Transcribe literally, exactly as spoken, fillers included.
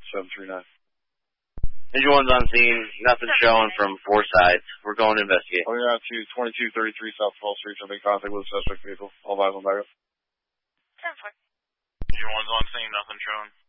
seven three nine. Engine one's on scene. Nothing showing from four sides. We're going to investigate. Oh, yeah, to twenty-two thirty-three South twelfth Street. So make contact with the suspect vehicle. All eyes on backup. ten four. Engine one's on scene. Nothing showing.